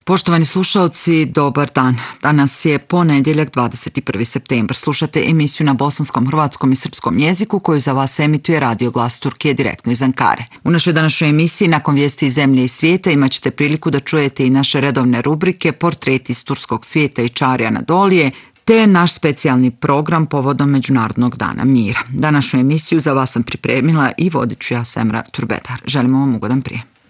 Poštovani slušaoci, dobar dan. Danas je ponedjeljak 21. septembar. Slušate emisiju na bosanskom, hrvatskom i srpskom jeziku koju za vas emituje Radio Glas Turkije direktno iz Ankare. U našoj današnjoj emisiji nakon vijesti iz zemlje i svijeta imat ćete priliku da čujete i naše redovne rubrike Portreti iz turskog svijeta i Čarija Anadolije, te naš specijalni program povodom Međunarodnog dana mira. Današnju emisiju za vas sam pripremila i vodit ću ja, Semra Turbedar. Želimo vam ugodan prijem.